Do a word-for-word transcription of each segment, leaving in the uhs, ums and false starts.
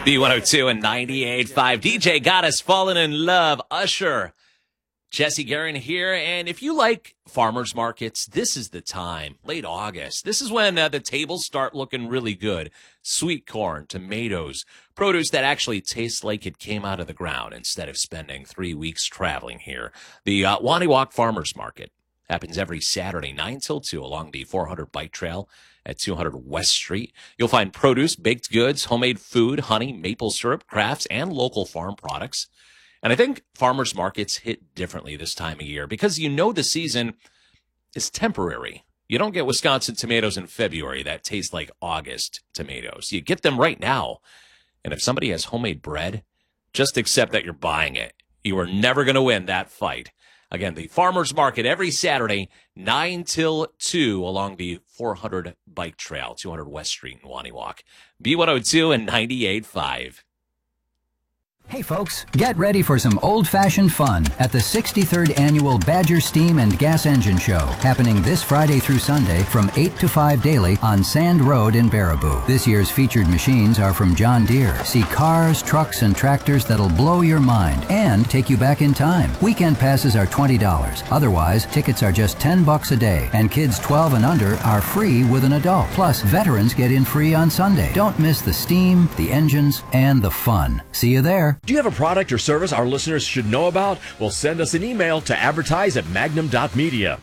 B one oh two and ninety-eight point five. D J got us falling in love. Usher. Jesse Guerin here. And if you like farmers markets, this is the time. Late August. This is when uh, the tables start looking really good. Sweet corn, tomatoes, produce that actually tastes like it came out of the ground instead of spending three weeks traveling here. The uh, Waniwak Farmers Market happens every Saturday, nine till two, along the four hundred bike trail at two hundred West Street. You'll find produce, baked goods, homemade food, honey, maple syrup, crafts, and local farm products. And I think farmers markets hit differently this time of year because you know the season is temporary. You don't get Wisconsin tomatoes in February that taste like August tomatoes. You get them right now. And if somebody has homemade bread, just accept that you're buying it. You are never going to win that fight. Again, the farmers market every Saturday, nine till two along the four hundred bike trail, two hundred West Street in Waniwak. B one oh two and ninety-eight point five. Hey folks, get ready for some old-fashioned fun at the sixty-third Annual Badger Steam and Gas Engine Show, happening this Friday through Sunday from eight to five daily on Sand Road in Baraboo. This year's featured machines are from John Deere. See cars, trucks, and tractors that'll blow your mind and take you back in time. Weekend passes are twenty dollars. Otherwise, tickets are just ten bucks a day, and kids twelve and under are free with an adult. Plus, veterans get in free on Sunday. Don't miss the steam, the engines, and the fun. See you there. Do you have a product or service our listeners should know about? Well, send us an email to advertise at magnum dot media.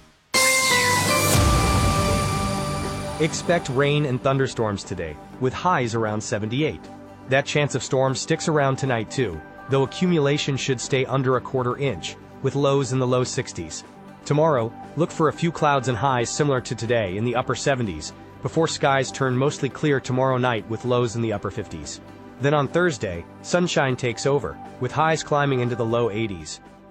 Expect rain and thunderstorms today, with highs around seventy-eight. That chance of storms sticks around tonight too, though accumulation should stay under a quarter inch, with lows in the low sixties. Tomorrow, look for a few clouds and highs similar to today in the upper seventies, before skies turn mostly clear tomorrow night with lows in the upper fifties. Then on Thursday, sunshine takes over, with highs climbing into the low eighties.